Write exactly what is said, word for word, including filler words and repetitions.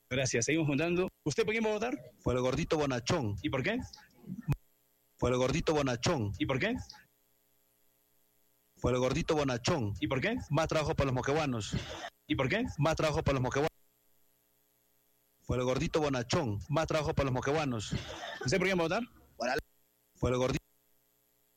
Gracias, seguimos votando. ¿Usted por quién va a votar? Por el gordito bonachón. ¿Y por qué? Por el gordito bonachón. ¿Y por qué? Por el gordito bonachón. ¿Y por qué? Más trabajo para los moqueguanos. ¿Y por qué? Más trabajo para los moqueguanos. Por el gordito bonachón. Más trabajo para los moqueguanos. ¿Usted por quién va a votar? Por el gordito.